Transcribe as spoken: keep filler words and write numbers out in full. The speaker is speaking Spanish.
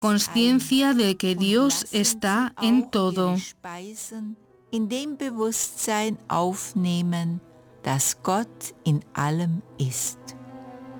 conciencia de que Dios está en todo. In dem Bewusstsein aufnehmen, dass Gott in allem ist.